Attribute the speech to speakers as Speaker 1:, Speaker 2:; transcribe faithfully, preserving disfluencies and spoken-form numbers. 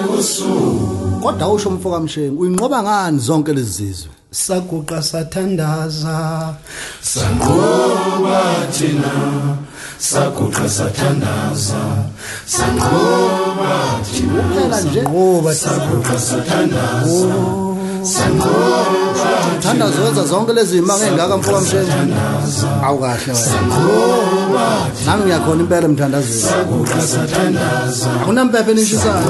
Speaker 1: Kodwa usho umfoka Mshengu uyinqoba ngani zonke lezi zizwe?
Speaker 2: Saguqa sathandaza
Speaker 3: sanqoba thina saguqa sathandaza sanqoba thina
Speaker 1: phela nje
Speaker 2: ngoba
Speaker 3: saguqa sathandaza sanqoba
Speaker 1: thandaza wenza zonke lezi imanga engaka mfoka Mshengu. Awu kahle wena nami ngiyakhona impela emthandazweni
Speaker 3: saguqa sathandaza
Speaker 1: akunampepe nishisayo.